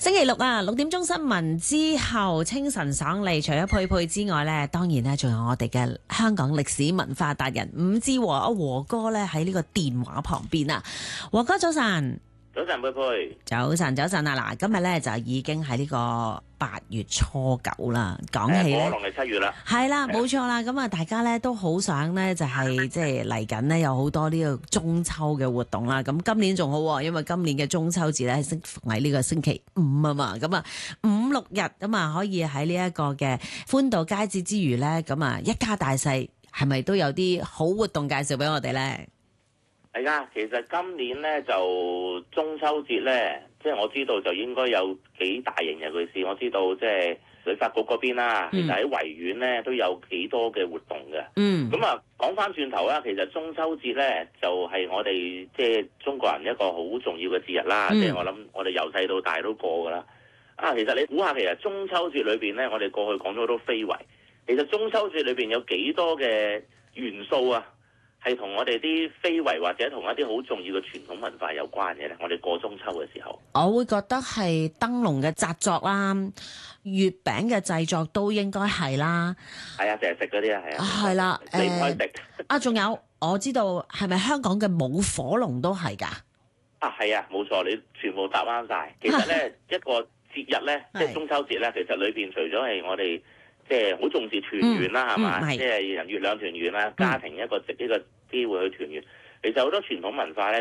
星期六啊，6點鐘新聞之後清晨爽利，除咗佩佩之外咧，當然咧仲有我哋嘅香港歷史文化達人伍志和阿和哥咧喺呢個電話旁邊啊，和哥早晨。 早晨，佩佩。早晨啊！嗱，今日咧就已經喺呢個8月初9啦。講起咧， 農曆7月啦， 係啦，冇錯啦。咁啊，大家咧都好想咧，就係即係嚟緊咧有好多呢個中秋嘅活動啦。咁今年仲好，因為今年嘅中秋節咧係適逢喺呢個星期五啊嘛。咁啊，5-6日咁啊，可以喺呢一個嘅歡度佳節之餘咧，咁啊一家大細係咪都有啲好活動介紹俾我哋咧？ 係噶，其實今年咧就中秋節咧，即係我知道就應該有幾大型嘅尤其是我知道即係旅發局嗰邊啦，其實喺維園咧都有幾多嘅活動嘅。咁啊，講翻轉頭啦，其實中秋節咧就係我哋即係中國人一個好重要嘅節日啦。即係我諗我哋由細到大都過噶啦。啊，其實你估下，其實中秋節裏邊咧，我哋過去講咗好多非遺，其實中秋節裏邊有幾多嘅元素啊？係同我哋啲非遺或者同一啲好重要嘅傳統文化有關嘅咧。我哋過中秋嘅時候， 我會覺得係燈籠嘅紮作啦，月餅嘅製作都應該係啦。 係啊，成日食嗰啲啊，係啊。 係啦， 離唔開食。 仲有我知道係咪香港嘅舞火龍都係㗎？ 啊，係啊，冇錯，你全部答啱晒。其實咧，一個節日咧，即係中秋節咧，其實裏邊除咗係我哋即係好重視團圓啦，係嘛？即係人月兩團圓啦，家庭一個機會去團圓。其實好多傳統文化咧